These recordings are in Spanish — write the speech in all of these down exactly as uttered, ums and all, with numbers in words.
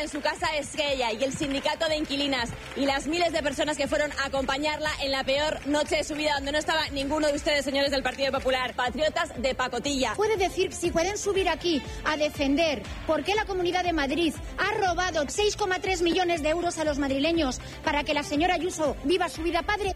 en su casa es que ella y el sindicato de inquilinas y las miles de personas que fueron a acompañarla en la peor noche de su vida, donde no estaba ninguno de ustedes, señores del Partido Popular, patriotas de pacotilla. Puede decir, si pueden subir aquí a defender por qué la Comunidad de Madrid ha robado seis coma tres millones de euros a los madrileños para que la señora Ayuso viva su vida padre.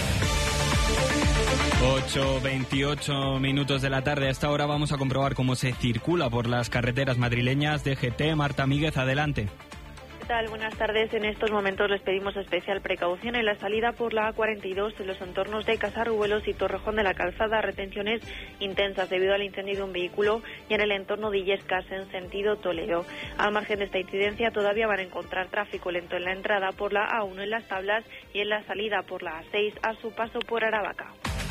ocho veintiocho minutos de la tarde. A esta hora vamos a comprobar cómo se circula por las carreteras madrileñas. D G T, Marta Míguez, adelante. ¿Qué tal? Buenas tardes. En estos momentos les pedimos especial precaución en la salida por la A cuarenta y dos en los entornos de Casarruelos y Torrejón de la Calzada. Retenciones intensas debido al incendio de un vehículo, y en el entorno de Illescas en sentido Toledo. Al margen de esta incidencia todavía van a encontrar tráfico lento en la entrada por la A uno en Las Tablas y en la salida por la A seis a su paso por Aravaca.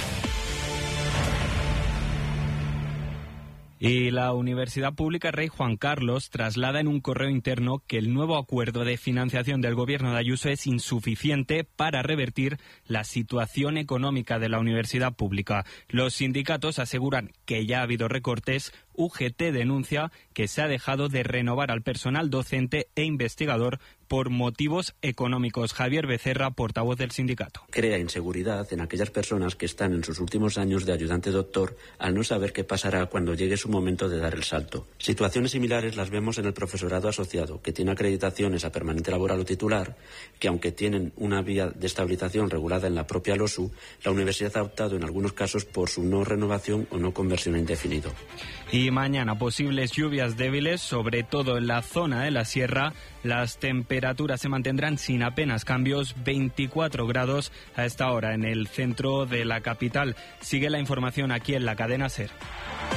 Y la Universidad Pública Rey Juan Carlos traslada en un correo interno que el nuevo acuerdo de financiación del gobierno de Ayuso es insuficiente para revertir la situación económica de la universidad pública. Los sindicatos aseguran que ya ha habido recortes. U G T denuncia que se ha dejado de renovar al personal docente e investigador por motivos económicos. Javier Becerra, portavoz del sindicato. Crea inseguridad en aquellas personas que están en sus últimos años de ayudante doctor al no saber qué pasará cuando llegue su momento de dar el salto. Situaciones similares las vemos en el profesorado asociado, que tiene acreditaciones a permanente laboral o titular, que aunque tienen una vía de estabilización regulada en la propia LOSU, la universidad ha optado en algunos casos por su no renovación o no conversión a indefinido. Y mañana posibles lluvias débiles, sobre todo en la zona de la sierra. Las temperaturas se mantendrán sin apenas cambios, veinticuatro grados a esta hora en el centro de la capital. Sigue la información aquí en la cadena SER.